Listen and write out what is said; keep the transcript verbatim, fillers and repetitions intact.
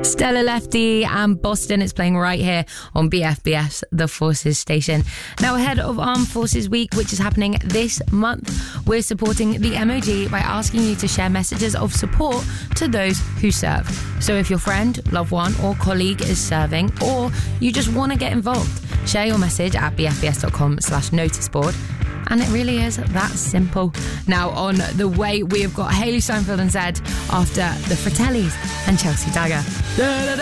Stella Lefty and Boston. It's playing right here on B F B S, the Forces station. Now, ahead of Armed Forces Week, which is happening this month, we're supporting the M O D by asking you to share messages of support to those who serve. So if your friend, loved one or colleague is serving, or you just want to get involved, share your message at bfbs.com slash noticeboard. And it really is that simple. Now, on the way, we have got Hayley Steinfeld and Zed after the Fratellis and Chelsea Dagger.